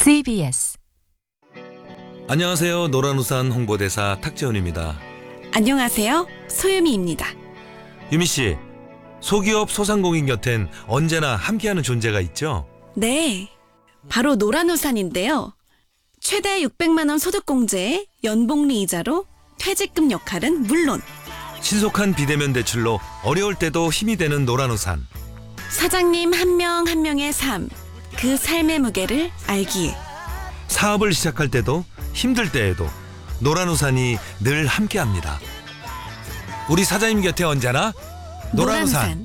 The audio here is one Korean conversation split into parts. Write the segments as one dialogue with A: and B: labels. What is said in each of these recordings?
A: CBS.
B: 안녕하세요. 노란우산 홍보대사 탁재훈입니다.
C: 안녕하세요. 소유미입니다.
B: 유미 씨, 소기업 소상공인 곁엔 언제나 함께하는 존재가 있죠?
C: 네, 바로 노란우산인데요. 최대 600만 원 소득공제에 연복리 이자로 퇴직금 역할은 물론
B: 신속한 비대면 대출로 어려울 때도 힘이 되는 노란우산.
C: 사장님 한 명 한 명의 삶, 그 삶의 무게를 알기에
B: 사업을 시작할 때도 힘들 때에도 노란우산이 늘 함께합니다. 우리 사장님 곁에 언제나 노란우산.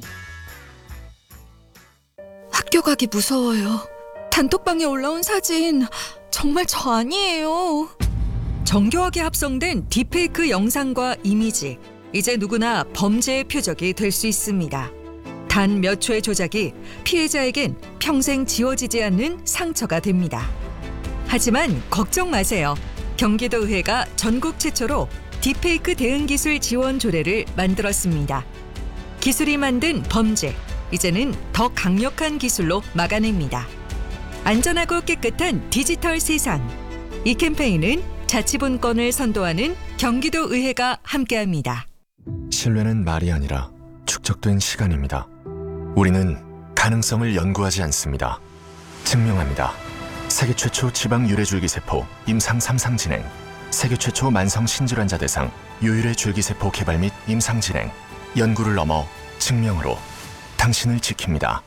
D: 학교 가기 무서워요. 단톡방에 올라온 사진 정말 저 아니에요. 정교하게 합성된 딥페이크 영상과 이미지, 이제 누구나 범죄의 표적이 될 수 있습니다. 단 몇 초의 조작이 피해자에겐 평생 지워지지 않는 상처가 됩니다. 하지만 걱정 마세요. 경기도의회가 전국 최초로 딥페이크 대응 기술 지원 조례를 만들었습니다. 기술이 만든 범죄, 이제는 더 강력한 기술로 막아냅니다. 안전하고 깨끗한 디지털 세상. 이 캠페인은 자치분권을 선도하는 경기도의회가 함께합니다.
E: 신뢰는 말이 아니라 축적된 시간입니다. 우리는 가능성을 연구하지 않습니다. 증명합니다. 세계 최초 지방 유래줄기세포 임상 3상 진행, 세계 최초 만성 신질환자 대상 유일의 줄기세포 개발 및 임상 진행, 연구를 넘어 증명으로 당신을 지킵니다.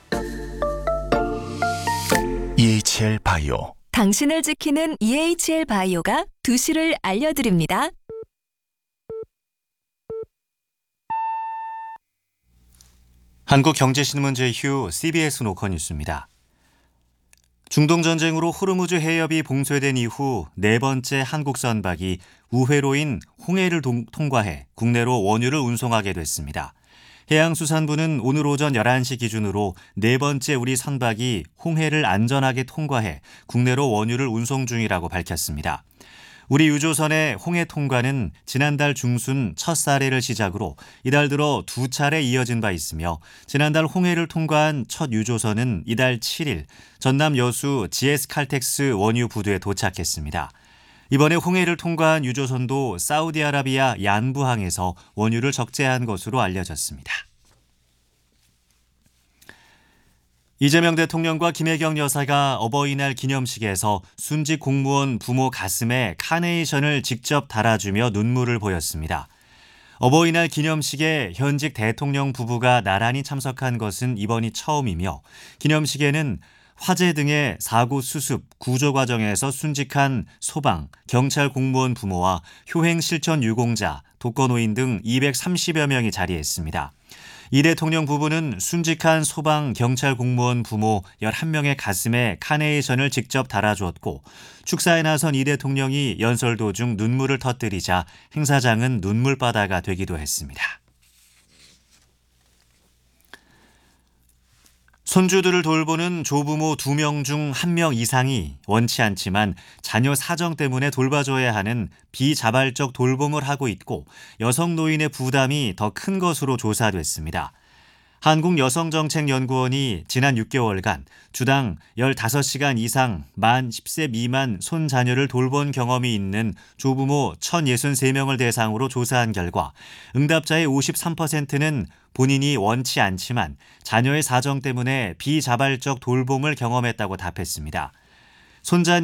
E: EHL 바이오.
A: 당신을 지키는 EHL 바이오가 2시를 알려드립니다.
F: 한국경제신문 제휴 CBS 노컷뉴스입니다. 중동전쟁으로 호르무즈 해협이 봉쇄된 이후 네 번째 한국 선박이 우회로인 홍해를 통과해 국내로 원유를 운송하게 됐습니다. 해양수산부는 오늘 오전 11시 기준으로 네 번째 우리 선박이 홍해를 안전하게 통과해 국내로 원유를 운송 중이라고 밝혔습니다. 우리 유조선의 홍해 통과는 지난달 중순 첫 사례를 시작으로 이달 들어 2차례 이어진 바 있으며 지난달 홍해를 통과한 첫 유조선은 이달 7일 전남 여수 GS칼텍스 원유 부두에 도착했습니다. 이번에 홍해를 통과한 유조선도 사우디아라비아 얀부항에서 원유를 적재한 것으로 알려졌습니다. 이재명 대통령과 김혜경 여사가 어버이날 기념식에서 순직 공무원 부모 가슴에 카네이션을 직접 달아주며 눈물을 보였습니다. 어버이날 기념식에 현직 대통령 부부가 나란히 참석한 것은 이번이 처음이며 기념식에는 화재 등의 사고 수습, 구조 과정에서 순직한 소방, 경찰 공무원 부모와 효행 실천 유공자, 독거노인 등 230여 명이 자리했습니다. 이 대통령 부부는 순직한 소방, 경찰 공무원 부모 11명의 가슴에 카네이션을 직접 달아주었고 축사에 나선 이 대통령이 연설 도중 눈물을 터뜨리자 행사장은 눈물바다가 되기도 했습니다. 손주들을 돌보는 조부모 2명 중 1명 이상이 원치 않지만 자녀 사정 때문에 돌봐줘야 하는 비자발적 돌봄을 하고 있고 여성 노인의 부담이 더 큰 것으로 조사됐습니다. 한국여성정책연구원이 지난 6개월간 주당 15시간 이상 만 10세 미만 손자녀를 돌본 경험이 있는 조부모 1,063명을 대상으로 조사한 결과 응답자의 53%는 본인이 원치 않지만 자녀의 사정 때문에 비자발적 돌봄을 경험했다고 답했습니다. 손자녀